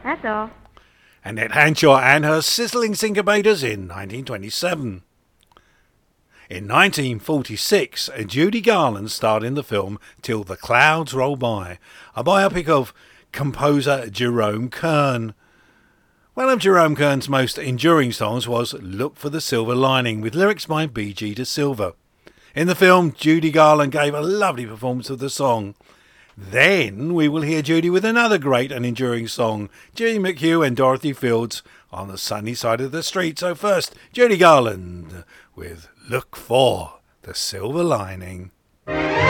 That's all. Annette Hanshaw and her Sizzling Syncopators in 1927. In 1946, Judy Garland starred in the film Till the Clouds Roll By, a biopic of composer Jerome Kern. One of Jerome Kern's most enduring songs was Look for the Silver Lining, with lyrics by B.G. de Silva. In the film, Judy Garland gave a lovely performance of the song. Then we will hear Judy with another great and enduring song, Judy McHugh and Dorothy Fields, On the Sunny Side of the Street. So first, Judy Garland with Look for the Silver Lining.